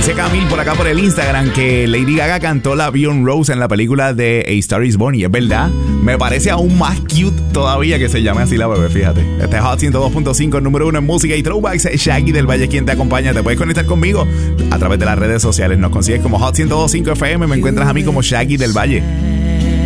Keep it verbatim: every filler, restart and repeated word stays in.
Dice Camil por acá por el Instagram que Lady Gaga cantó la Beyond Rose en la película de A Star Is Born. Y es verdad, me parece aún más cute todavía que se llame así la bebé, fíjate. Este es Hot ciento dos punto cinco, el número uno en música y throwbacks. Shaggy del Valle quien te acompaña. Te puedes conectar conmigo a través de las redes sociales. Nos consigues como Hot ciento dos punto cinco F M. Me encuentras a mí como Shaggy del Valle.